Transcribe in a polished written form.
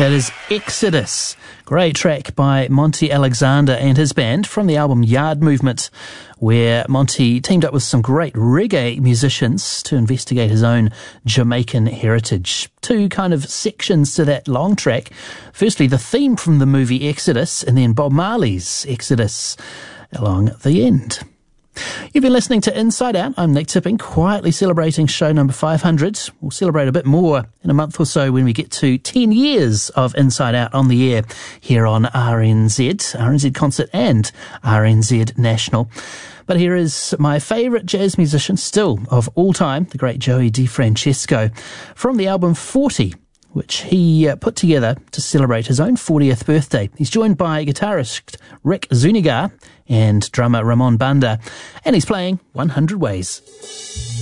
That is Exodus. Great track by Monty Alexander and his band from the album Yard Movement, where Monty teamed up with some great reggae musicians to investigate his own Jamaican heritage. Two kind of sections to that long track. Firstly, the theme from the movie Exodus, and then Bob Marley's Exodus along the end. You've been listening to Inside Out. I'm Nick Tipping, quietly celebrating show number 500. We'll celebrate a bit more in a month or so when we get to 10 years of Inside Out on the air here on RNZ Concert and RNZ National. But here is my favourite jazz musician still of all time, the great Joey DeFrancesco, from the album 40, which he put together to celebrate his own 40th birthday. He's joined by guitarist Rick Zuniga and drummer Ramon Banda, and he's playing 100 Ways.